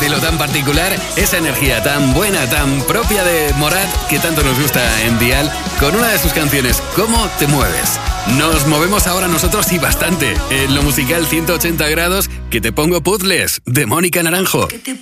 estilo tan particular, esa energía tan buena, tan propia de Morat, que tanto nos gusta en Dial, con una de sus canciones, ¿Cómo te mueves? Nos movemos ahora nosotros y bastante, en lo musical 180 grados, que te pongo puzzles, de Mónica Naranjo. Que te